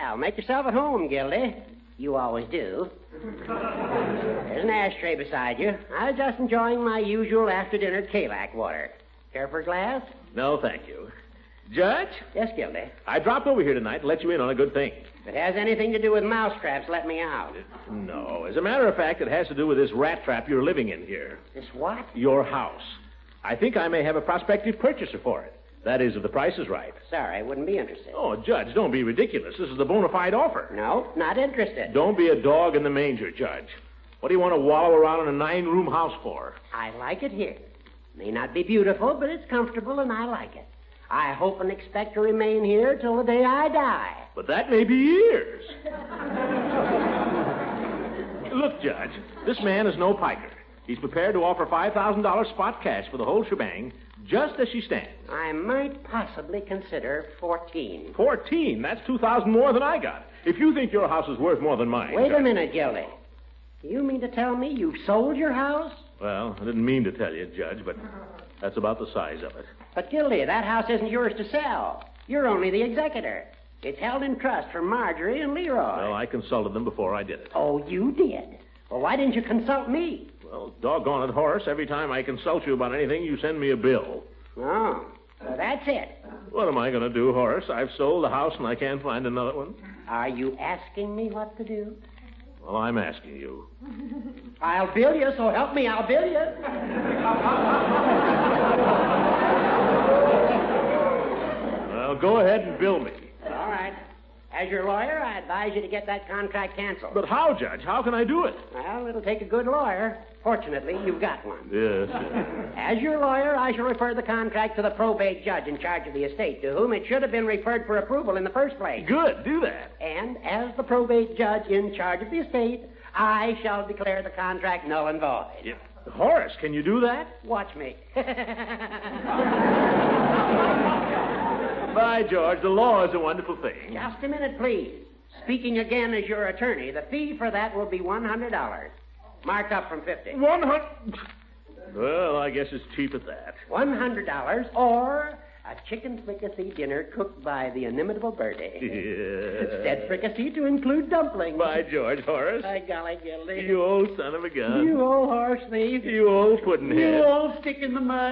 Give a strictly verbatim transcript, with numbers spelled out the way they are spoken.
Well, make yourself at home, Gildy. You always do. There's an ashtray beside you. I was just enjoying my usual after-dinner Kalak water. Care for a glass? No, thank you. Judge? Yes, Gildy. I dropped over here tonight to let you in on a good thing. If it has anything to do with mousetraps, let me out. No. As a matter of fact, it has to do with this rat trap you're living in here. This what? Your house. I think I may have a prospective purchaser for it. That is, if the price is right. Sorry, I wouldn't be interested. Oh, Judge, don't be ridiculous. This is a bona fide offer. No, not interested. Don't be a dog in the manger, Judge. What do you want to wallow around in a nine-room house for? I like it here. May not be beautiful, but it's comfortable, and I like it. I hope and expect to remain here till the day I die. But that may be years. Look, Judge, this man is no piker. He's prepared to offer five thousand dollars spot cash for the whole shebang, just as she stands. I might possibly consider fourteen. Fourteen? That's two thousand more than I got. If you think your house is worth more than mine... Wait Judge... a minute, Gildy. Do you mean to tell me you've sold your house? Well, I didn't mean to tell you, Judge, but that's about the size of it. But, Gildy, that house isn't yours to sell. You're only the executor. It's held in trust for Marjorie and Leroy. Well, I consulted them before I did it. Oh, you did? Well, why didn't you consult me? Well, doggone it, Horace. Every time I consult you about anything, you send me a bill. Oh, so that's it. What am I going to do, Horace? I've sold the house and I can't find another one. Are you asking me what to do? Well, I'm asking you. I'll bill you, so help me, I'll bill you. Well, go ahead and bill me. All right. As your lawyer, I advise you to get that contract canceled. But how, Judge? How can I do it? Well, it'll take a good lawyer. Fortunately, you've got one. Yes. yes. As your lawyer, I shall refer the contract to the probate judge in charge of the estate, to whom it should have been referred for approval in the first place. Good. Do that. And as the probate judge in charge of the estate, I shall declare the contract null and void. Yeah. Horace, can you do that? Watch me. By George, the law is a wonderful thing. Just a minute, please. Speaking again as your attorney, the fee for that will be one hundred dollars. Marked up from fifty. One hundred... Well, I guess it's cheap at that. One hundred dollars or a chicken fricassee dinner cooked by the inimitable Bertie. Yeah. Said fricassee to include dumplings. By George, Horace. By golly, Gildy. You old son of a gun. You old horse thief. You old pudding head. You old stick in the mud.